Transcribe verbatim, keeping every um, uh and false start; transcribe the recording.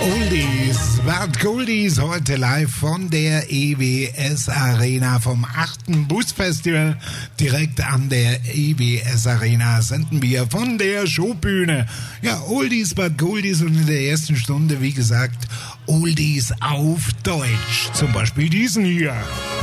Oldies, but Goldies, heute live von der E W S Arena vom achten Busfestival. Direkt an der E W S Arena senden wir von der Showbühne. Ja, Oldies, but Goldies und in der ersten Stunde, wie gesagt, Oldies auf Deutsch. Zum Beispiel diesen hier.